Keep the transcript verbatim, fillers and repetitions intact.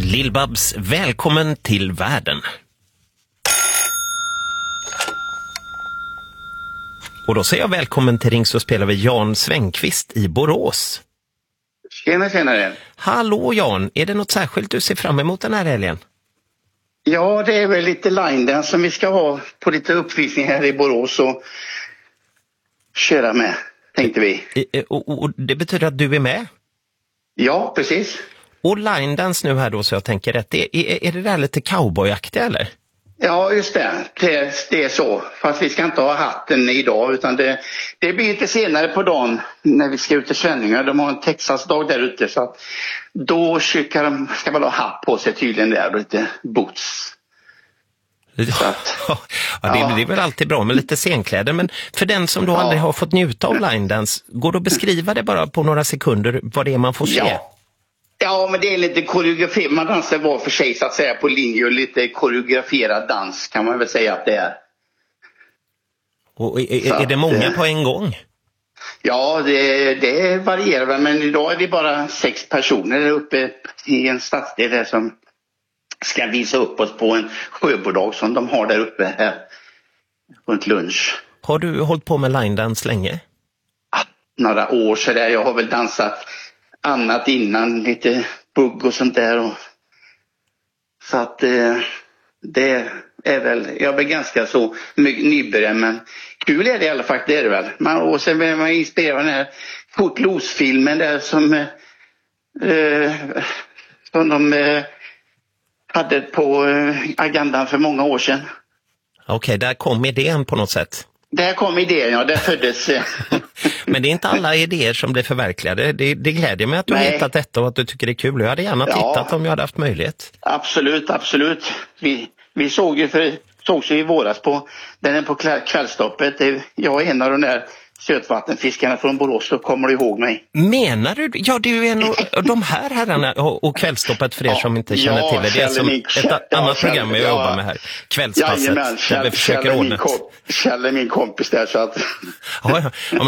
Lill-Babs, välkommen till världen. Och då säger jag välkommen till Ring så spelar vi Jan Svängqvist i Borås. Tjena, tjena. Hallå Jan, är det något särskilt du ser fram emot den här helgen? Ja, det är väl lite line dance som vi ska ha på lite uppvisning här i Borås och köra med, tänkte vi. Och, och, och det betyder att du är med? Ja, precis. Och line dance nu här då, så jag tänker rätt. Är, är, är det där lite cowboyaktigt eller? Ja, just det. det. Det är så. Fast vi ska inte ha hatten idag, utan det, det blir lite senare på dagen när vi ska ut till Svenningar. De har en Texas-dag där ute, så att då ska de ska väl ha hatt på sig tydligen där och lite boots. Att, ja, det, ja. det är väl alltid bra med lite scenkläder, men för den som då ja. aldrig har fått njuta av line dance, går det att beskriva det bara på några sekunder vad det är man får se? Ja. Ja, men det är lite koreografi. Man dansar var för sig så att säga på linje, och lite koreograferad dans kan man väl säga att det är. Och är, är det många på en gång? Ja, det, det varierar väl, men idag är det bara sex personer där uppe i en stadsdel där som ska visa upp oss på en sjöbodag som de har där uppe här runt lunch. Har du hållit på med line dance länge? Ah, några år så där. Jag har väl dansat annat innan, lite bugg och sånt där. Och, så att eh, det är väl, jag är väl ganska så nybörjare, men kul är det i alla fall, det är det väl. Man, och sen vill man inspirera den här Footloose-filmen där som, eh, som de eh, hade på eh, agendan för många år sedan. Okej, okay, där kom idén på något sätt. Där kom idén, ja, där föddes. Men det är inte alla idéer som blir förverkligade. Det, det glädjer mig att du Nej. har hittat detta och att du tycker det är kul. Jag hade gärna tittat ja. om jag hade haft möjlighet. Absolut, absolut. Vi, vi såg ju för, såg ju i våras på, den är på kvällstoppet. Jag är en av de där sötvattenfiskarna från Borås, så kommer du ihåg mig. Menar du? Ja, det är ju en av de här herrarna och kvällstoppet för er ja, som inte känner ja, till det. Det är som min, ett ja, annat Kjell, program jag ja, jobbar med här. Kvällspasset. Jajamän, Kjell, där vi försöker Kjell, ordna. Kjell är min kompis där, så att... ja, ja.